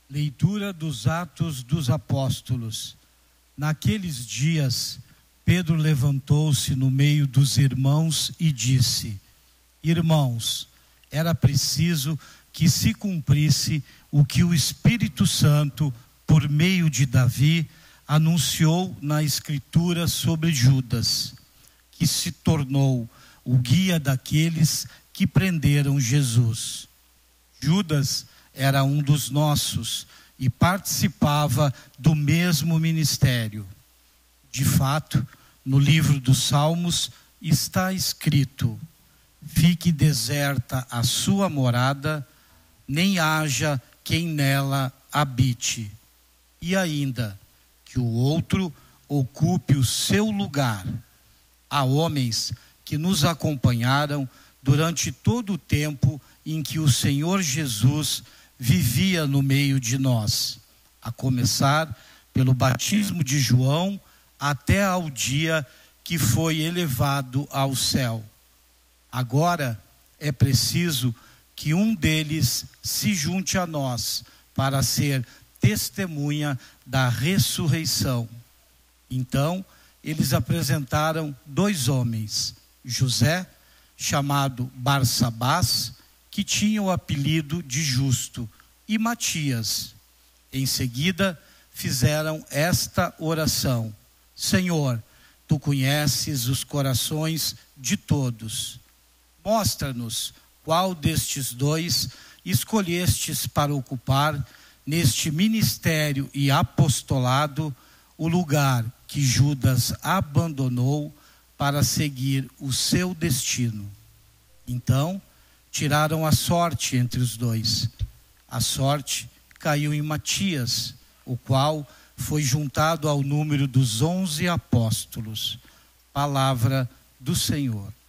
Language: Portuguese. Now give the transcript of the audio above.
Leitura dos Atos dos Apóstolos. Naqueles dias, Pedro levantou-se no meio dos irmãos e disse: Irmãos, era preciso que se cumprisse o que o Espírito Santo, por meio de Davi, anunciou na Escritura sobre Judas, que se tornou o guia daqueles que prenderam Jesus. Judas era um dos nossos e participava do mesmo ministério. De fato, no livro dos Salmos está escrito: fique deserta a sua morada, nem haja quem nela habite. E ainda, que o outro ocupe o seu lugar. Há homens que nos acompanharam durante todo o tempo em que o Senhor Jesus vivia no meio de nós, a começar pelo batismo de João até ao dia que foi elevado ao céu. Agora é preciso que um deles se junte a nós para ser testemunha da ressurreição. Então, eles apresentaram 2 homens, José, chamado Barsabás, que tinha o apelido de Justo, e Matias. Em seguida, fizeram esta oração: Senhor, tu conheces os corações de todos. Mostra-nos qual destes 2 escolhestes para ocupar neste ministério e apostolado o lugar que Judas abandonou para seguir o seu destino. Então, tiraram a sorte entre os 2. A sorte caiu em Matias, o qual foi juntado ao número dos 11 apóstolos. Palavra do Senhor.